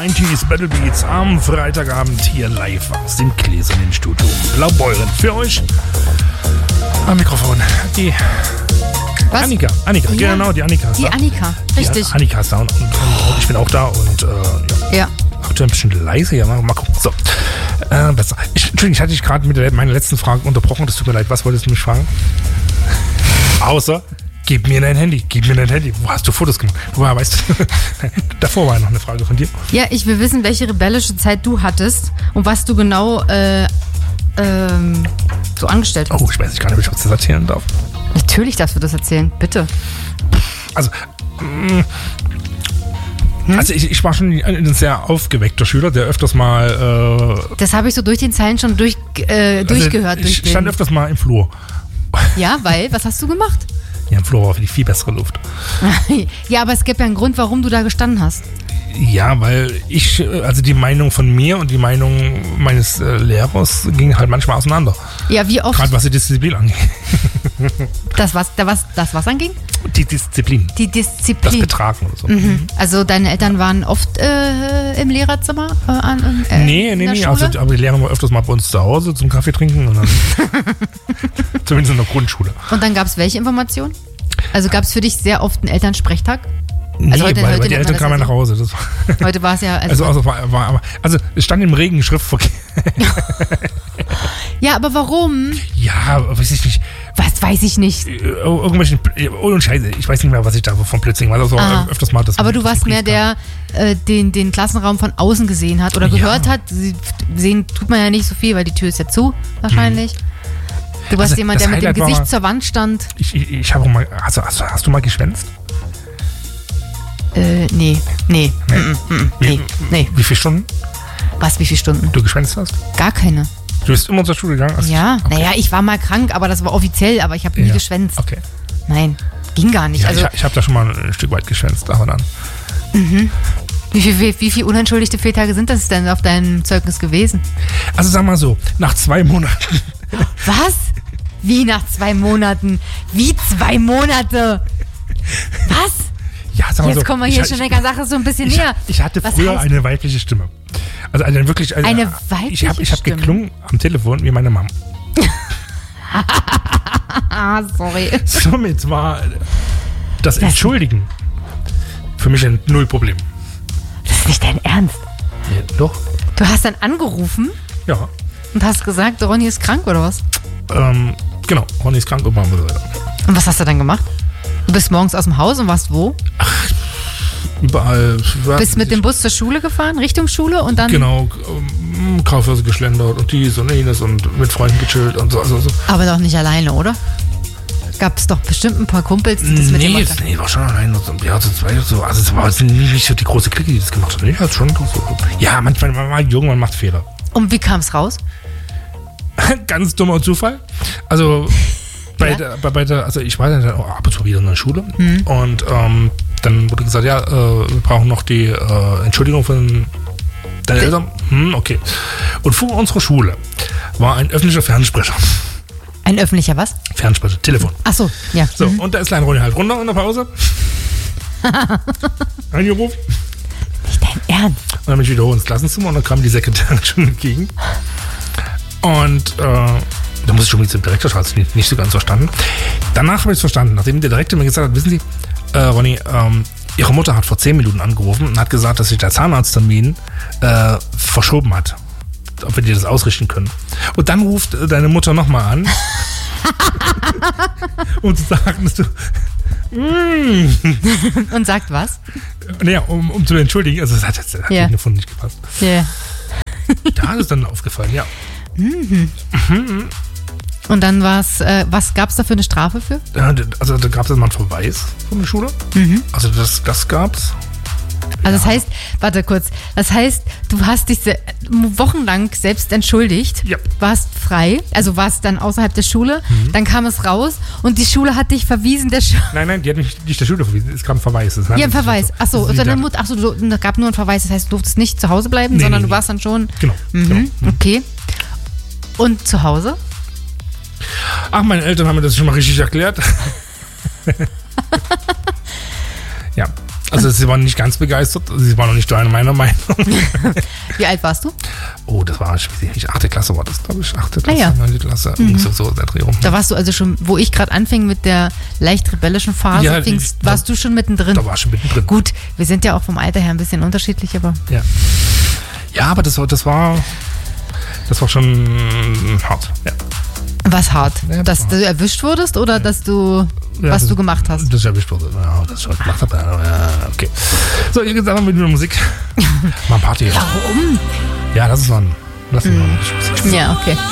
90s Battle Beats am Freitagabend hier live aus dem gläsernen Studio Blaubeuren. Für euch am Mikrofon die Was? Annika, Ja, genau, die Annika. Die Annika, richtig. Die Annika ist da und ich bin auch da und Ja. aktuell ein bisschen leise, ja, mal gucken. So, besser. Entschuldigung, ich hatte dich gerade mit meiner letzten Frage unterbrochen, das tut mir leid. Was wolltest du mich fragen? Außer, gib mir dein Handy. Wo hast du Fotos gemacht? Woher weißt du? Davor war noch eine Frage von dir. Ja, ich will wissen, welche rebellische Zeit du hattest und was du genau so angestellt hast. Oh, ich weiß nicht gar nicht, ob ich das erzählen darf. Natürlich darfst du das erzählen, bitte. Also, ich war schon ein sehr aufgeweckter Schüler, der öfters mal... Das habe ich so durch den Zeilen schon durchgehört. Ich stand öfters mal im Flur. Ja, weil, was hast du gemacht? Ja, im Flur war viel bessere Luft. Ja, aber es gibt ja einen Grund, warum du da gestanden hast. Ja, weil also die Meinung von mir und die Meinung meines Lehrers ging halt manchmal auseinander. Ja, wie oft? Gerade was die Disziplin angeht. Das was anging? Die Disziplin. Die Disziplin. Das Betragen oder so. Mhm. Also deine Eltern waren oft im Lehrerzimmer? Nee. Also, aber die Lehrer waren öfters mal bei uns zu Hause zum Kaffee trinken. Und dann zumindest in der Grundschule. Und dann gab es welche Informationen? Also gab es für dich sehr oft einen Elternsprechtag? Nee, Also weil die Eltern kamen ja nach Hause. Das war heute war es ja... Also es stand im Regen Schriftverkehr. Ja, aber warum? Ja, weiß ich nicht. Was weiß ich nicht? Irgendwelchen... Oh, Scheiße, ich weiß nicht mehr, was ich da von Plötzlich war. Das war öfters mal das. Aber du warst mehr der, den Klassenraum von außen gesehen hat oder gehört hat. Sehen tut man ja nicht so viel, weil die Tür ist ja zu, wahrscheinlich. Du warst jemand, der mit dem Gesicht zur Wand stand. Ich habe auch mal... Hast du mal geschwänzt? Nee. Nee. Wie viele Stunden? Was, wie viele Stunden? Du geschwänzt hast? Gar keine. Du bist immer zur Schule gegangen? Ja, okay. Naja, ich war mal krank, aber das war offiziell, aber ich habe nie geschwänzt. Okay. Nein, ging gar nicht. Ja, also, ich habe da schon mal ein Stück weit geschwänzt, aber dann. Mhm. Wie viel unentschuldigte Fehltage sind das denn auf deinem Zeugnis gewesen? Also sag mal so, nach 2 Monaten. Was? Wie nach 2 Monaten? Wie 2 Monate? Was? Ja, sag mal jetzt so, kommen wir hier schon der Sache so ein bisschen näher. Ich hatte früher eine weibliche Stimme. Also eine wirklich... Eine weibliche Ich habe geklungen am Telefon wie meine Mama. Sorry. Somit war das Entschuldigen für mich ein Null-Problem. Das ist nicht dein Ernst. Ja, doch. Du hast dann angerufen? Ja. Und hast gesagt, Ronny ist krank oder was? Genau, Ronny ist krank und machen wir weiter. Und was hast du dann gemacht? Du bist morgens aus dem Haus und warst wo? Ach, überall. Bist mit dem Bus zur Schule gefahren, Richtung Schule und dann... Genau, Kaufhäuser geschlendert und dies und jenes und mit Freunden gechillt und so. Also. Aber doch nicht alleine, oder? Gab es doch bestimmt ein paar Kumpels, die das mit dir gemacht haben. Nee, war schon allein. Ja, zu zweit. So. Also es war jetzt nicht so die große Clique, die das gemacht hat. Nee, das schon so. Ja, manchmal man war jung, man macht Fehler. Und wie kam es raus? Ganz dummer Zufall. Also... Also ich war dann ab und zu wieder in der Schule und dann wurde gesagt, ja, wir brauchen noch die Entschuldigung von deinen Eltern. Okay. Und vor unserer Schule war ein öffentlicher Fernsprecher. Ein öffentlicher was? Fernsprecher, Telefon. Ach so, ja. So, und da ist klein Ronny halt runter in der Pause. Angerufen. Nicht dein Ernst. Und dann bin ich wieder hoch ins Klassenzimmer und dann kam die Sekretärin schon entgegen. Und da muss ich schon mit dem Direktor schauen, das nicht so ganz verstanden. Danach habe ich es verstanden, nachdem der Direktor mir gesagt hat, wissen Sie, Ronny, Ihre Mutter hat vor 10 Minuten angerufen und hat gesagt, dass sich der Zahnarzttermin verschoben hat. Ob wir dir das ausrichten können. Und dann ruft deine Mutter nochmal an, um zu sagen, dass du... Und sagt was? Naja, um zu entschuldigen, also das hat jetzt den Fund nicht gepasst. Yeah. Da ist es dann aufgefallen, ja. Und dann was gab es da für eine Strafe für? Also da gab es mal einen Verweis von der Schule. Also das gab's. Also das heißt, warte kurz, das heißt, du hast dich wochenlang selbst entschuldigt, warst frei, also warst dann außerhalb der Schule, dann kam es raus und die Schule hat dich verwiesen der Schule. Nein, die hat mich nicht der Schule verwiesen, es gab einen Verweis. Ein Verweis, achso, es gab nur einen Verweis, das heißt, du durftest nicht zu Hause bleiben, sondern du warst dann schon... Genau. Okay. Und zu Hause? Ach, meine Eltern haben mir das schon mal richtig erklärt. Ja. Also sie waren nicht ganz begeistert, sie waren noch nicht meiner Meinung. Wie alt warst du? Oh, das war, ich weiß nicht, 8. Klasse war das, glaube ich. 8. Klasse, ja. 9. Klasse, so der Dreh rum. Da warst du also schon, wo ich gerade anfing mit der leicht rebellischen Phase, Ja, warst du schon mittendrin. Da war ich schon mittendrin. Gut, wir sind ja auch vom Alter her ein bisschen unterschiedlich, aber... Ja, aber das war schon hart, ja. Was hart? Ja, dass du erwischt wurdest oder dass du, was du gemacht hast? Dass ich erwischt wurde. Ja, das ich gemacht habe. Ja, okay. So, ihr geht's einfach mit Musik. Mal Party. Warum? Ja, das ist Lass uns mal. Ja, okay.